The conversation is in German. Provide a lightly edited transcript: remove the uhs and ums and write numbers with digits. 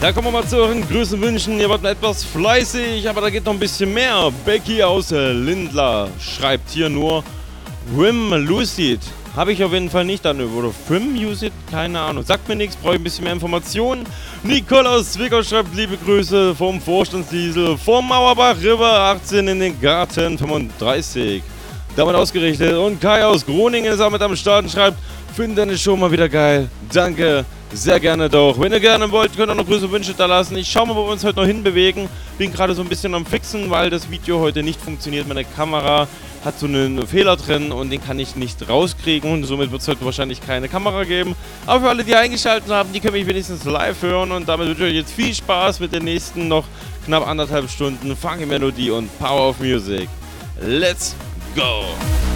Da kommen wir mal zu euren Grüßen wünschen. Ihr wart etwas fleißig, aber da geht noch ein bisschen mehr. Becky aus Lindlar schreibt hier nur Wim Lucid. Habe ich auf jeden Fall nicht an. Oder Wim Lucid? Keine Ahnung. Sagt mir nichts, brauche ich ein bisschen mehr Informationen. Nicole aus Zwickau schreibt liebe Grüße vom Vorstandsdiesel vom Mauerbach River 18 in den Garten 35. Damit ausgerichtet. Und Kai aus Groningen ist auch mit am Start und schreibt, finde deine Show mal wieder geil. Danke. Sehr gerne doch. Wenn ihr gerne wollt, könnt ihr noch Grüße und Wünsche da lassen. Ich schaue mal, wo wir uns heute noch hinbewegen. Bin gerade so ein bisschen am Fixen, weil das Video heute nicht funktioniert. Meine Kamera hat so einen Fehler drin und den kann ich nicht rauskriegen. Und somit wird es heute wahrscheinlich keine Kamera geben. Aber für alle, die eingeschaltet haben, die können mich wenigstens live hören. Und damit wünsche ich euch jetzt viel Spaß mit den nächsten noch knapp 1,5 Stunden Funky Melodie und Power of Music. Let's go!